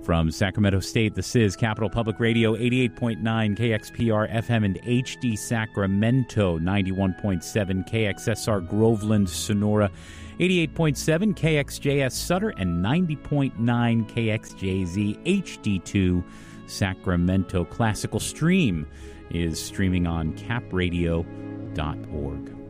From Sacramento State, this is Capital Public Radio, 88.9 KXPR FM and HD Sacramento, 91.7 KXSR Groveland, Sonora, 88.7 KXJS Sutter, and 90.9 KXJZ HD2 Sacramento. Classical Stream is streaming on capradio.org.